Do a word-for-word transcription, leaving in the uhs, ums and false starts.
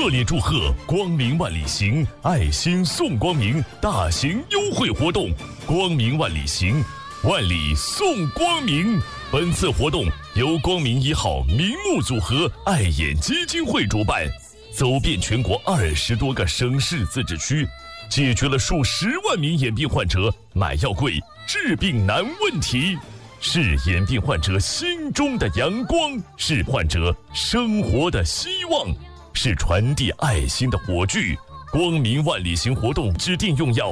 热烈祝贺光明万里行爱心送光明大型优惠活动，光明万里行，万里送光明。本次活动由光明一号明目组合爱眼基金会主办，走遍全国二十多个省市自治区，解决了数十万名眼病患者买药贵、治病难问题，是眼病患者心中的阳光，是患者生活的希望，是传递爱心的火炬。光明万里行活动指定用药